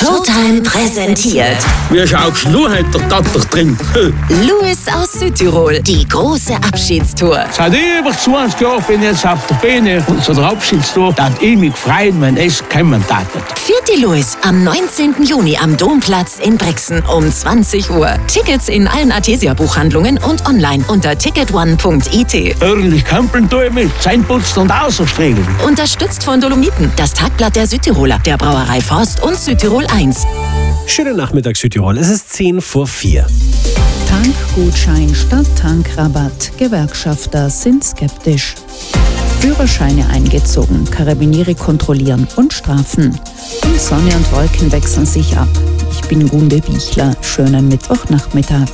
Showtime präsentiert. Wie schaust du heute der Tatter drin? Louis aus Südtirol, die große Abschiedstour. Seit über 20 Jahren bin ich jetzt auf der Bühne und zu der Abschiedstour, dass ich mich freuen, wenn es kommen darf. Vierte Louis am 19. Juni am Domplatz in Brixen um 20 Uhr. Tickets in allen Artesia-Buchhandlungen und online unter ticketone.it. Ordentlich Kampeln tue ich mit, Zähneputzen und Außerstriegeln. Unterstützt von Dolomiten, das Tagblatt der Südtiroler, der Brauerei Forst und Südtirol 1. Schönen Nachmittag Südtirol, es ist 3:10. Tankgutschein statt Tankrabatt. Gewerkschafter sind skeptisch. Führerscheine eingezogen, Karabiniere kontrollieren und strafen. Und Sonne und Wolken wechseln sich ab. Ich bin Gunde Bichler. Schönen Mittwochnachmittag.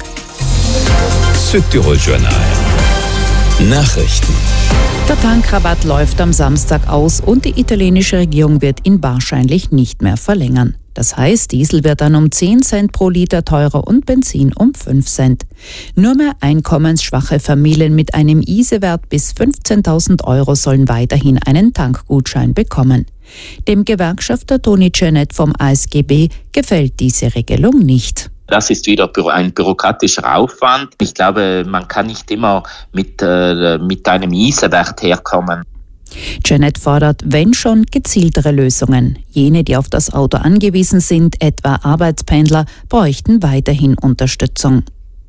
Südtirol Journal. Nachrichten. Der Tankrabatt läuft am Samstag aus und die italienische Regierung wird ihn wahrscheinlich nicht mehr verlängern. Das heißt, Diesel wird dann um 10 Cent pro Liter teurer und Benzin um 5 Cent. Nur mehr einkommensschwache Familien mit einem ISE-Wert bis 15.000 € sollen weiterhin einen Tankgutschein bekommen. Dem Gewerkschafter Toni Janett vom ASGB gefällt diese Regelung nicht. Das ist wieder ein bürokratischer Aufwand. Ich glaube, man kann nicht immer mit einem ISE-Wert herkommen. Janett fordert, wenn schon, gezieltere Lösungen. Jene, die auf das Auto angewiesen sind, etwa Arbeitspendler, bräuchten weiterhin Unterstützung.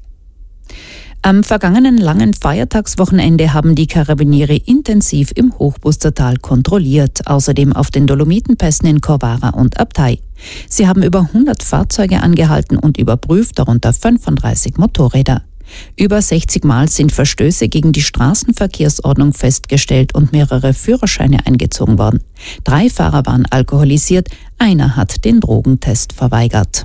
Am vergangenen langen Feiertagswochenende haben die Karabiniere intensiv im Hochbustertal kontrolliert, außerdem auf den Dolomitenpässen in Corvara und Abtei. Sie haben über 100 Fahrzeuge angehalten und überprüft, darunter 35 Motorräder. Über 60 Mal sind Verstöße gegen die Straßenverkehrsordnung festgestellt und mehrere Führerscheine eingezogen worden. 3 Fahrer waren alkoholisiert, einer hat den Drogentest verweigert.